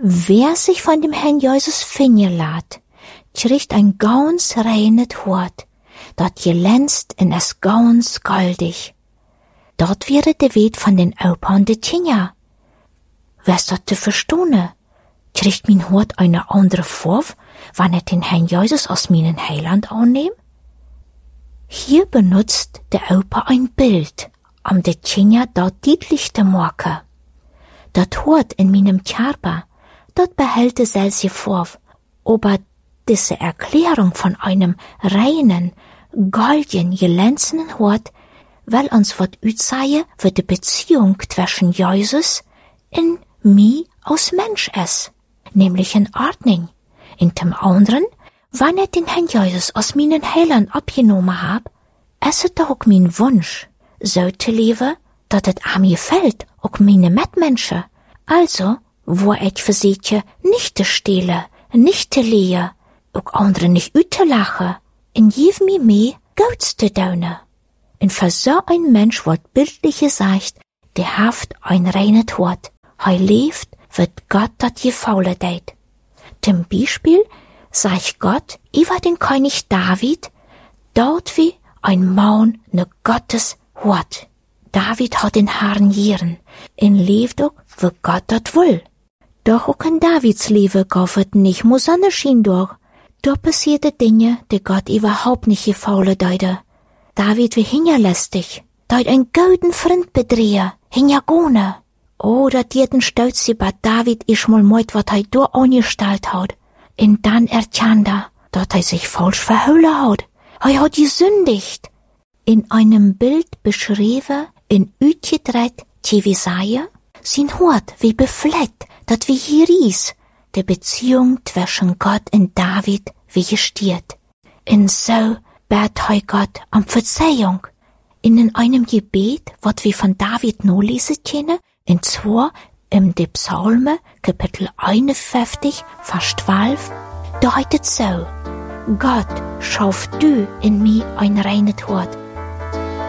Wer sich von dem Herrn Jesus finden lässt, kriegt ein ganz reines Hort, dat glänzt in es ganz goldig. Dort wäre der Weg von den Opa und der Tinja. Wär's dort zu verstehen? Kriegt mein Hort eine andere Form, wann er den Herrn Jesus aus meinen Heiland annimmt? Hier benutzt der Opa ein Bild, um der Tinja dort deutlich zu machen. Dat Hort in meinem Körper, dort behält es selbst Form, aber diese Erklärung von einem reinen, golden, glänzenden Hort will uns was aussagen, wie die Beziehung zwischen Jesus und mir als Mensch ist, nämlich in Ordnung. In dem anderen, wenn ich den Herrn Jesus aus meinen Heiland abgenommen hab, ist es doch mein Wunsch, so zu leben, dass es an mir gefällt, auch meine Mitmenschen. Also, wo ich versuche, nicht zu stehlen, nicht zu lehen, auch andere nicht auszulachen, und gib mir mehr Gutes zu tun. Und für so ein Mensch wird bildlich gesagt, der haft ein reines Hort. Er lebt, wird Gott dat gefallen deit. Zum Beispiel sagt Gott über den König David, dort wie ein Mann ne Gottes Hort. David hat den Herrn Jieren, und lebt auch, wie Gott dat will. Doch auch in Davids Leben gaffet nicht muss Sonnenschein durch. Da passierte Dinge, die Gott überhaupt nicht gefallen deute. David wie hingerlästig, deut ein golden Freund bedrehe, hingergone. Oh, dat jeden stolz sie bei David isch mal meut, wat er da angestellt hat. Und dann erkannt er, dat er sich falsch verhüllen hat. Er hat gesündigt. In einem Bild beschrieben, in Utjedret, Jesaja, sein Hort wie befleckt, dat wie hier ries, die Beziehung zwischen Gott und David wie gestiert. Und so bat er Gott um Verzeihung. In einem Gebet, wat wir von David nur lesen können, und zwar im de Psalme, Kapitel 51, Vers 12, da heißt es so: Gott, schauf du in mir ein reines Hort